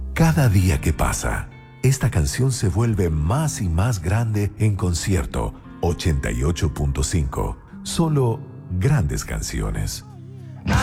Cada día que pasa, esta canción se vuelve más y más grande en concierto 88.5. Solo grandes canciones.